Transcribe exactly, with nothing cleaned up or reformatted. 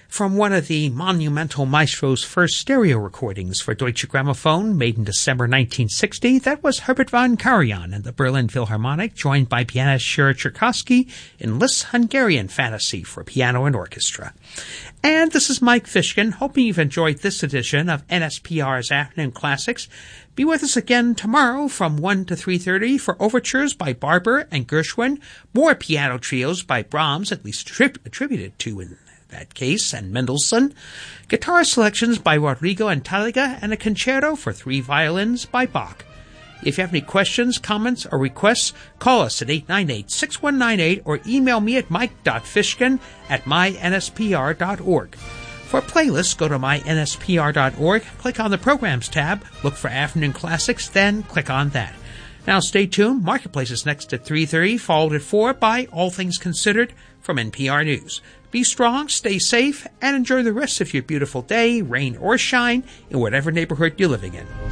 From one of the monumental maestro's first stereo recordings for Deutsche Grammophon, made in December nineteen sixty, that was Herbert von Karajan and the Berlin Philharmonic, joined by pianist Shira Cherkassky in Liszt's Hungarian Fantasy for piano and orchestra. And this is Mike Fishkin, hoping you've enjoyed this edition of N S P R's Afternoon Classics. Be with us again tomorrow from one to three thirty for overtures by Barber and Gershwin, more piano trios by Brahms, at least attrib- attributed to in that case, and Mendelssohn, guitar selections by Rodrigo and Taliga, and a concerto for three violins by Bach. If you have any questions, comments, or requests, call us at eight nine eight, six one nine eight or email me at mike dot fishkin at my n s p r dot org. For playlists, go to my n s p r dot org, click on the Programs tab, look for Afternoon Classics, then click on that. Now stay tuned. Marketplace is next at three thirty, followed at four by All Things Considered from N P R News. Be strong, stay safe, and enjoy the rest of your beautiful day, rain or shine, in whatever neighborhood you're living in.